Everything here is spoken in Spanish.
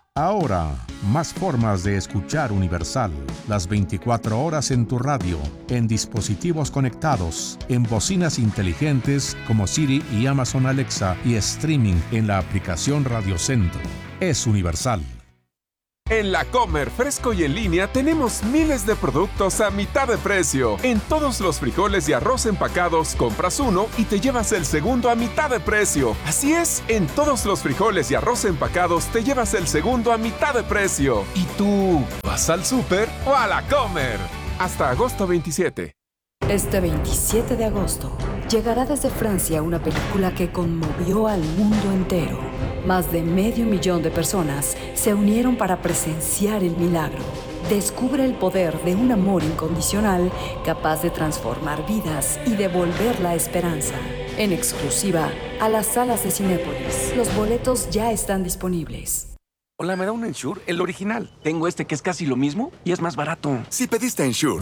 Ahora, más formas de escuchar Universal. Las 24 horas en tu radio, en dispositivos conectados, en bocinas inteligentes como Siri y Amazon Alexa y streaming en la aplicación Radio Centro. Es Universal. En La Comer, fresco y en línea, tenemos miles de productos a mitad de precio. En todos los frijoles y arroz empacados, compras uno y te llevas el segundo a mitad de precio. Así es, en todos los frijoles y arroz empacados, te llevas el segundo a mitad de precio. ¿Y tú, vas al súper o a La Comer? Hasta agosto 27. Este 27 de agosto llegará desde Francia una película que conmovió al mundo entero. Más de 500,000 de personas se unieron para presenciar el milagro. Descubre el poder de un amor incondicional capaz de transformar vidas y devolver la esperanza. En exclusiva a las salas de Cinépolis. Los boletos ya están disponibles. Hola, ¿me da un Ensure? El original. Tengo este que es casi lo mismo y es más barato. Si pediste Ensure